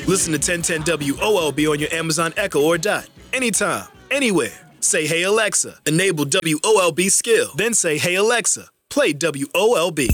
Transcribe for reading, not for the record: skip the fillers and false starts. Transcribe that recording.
Listen to 1010 WOLB on your Amazon Echo or Dot. Anytime, anywhere. Say, hey Alexa, enable WOLB skill. Then say, hey Alexa, play WOLB.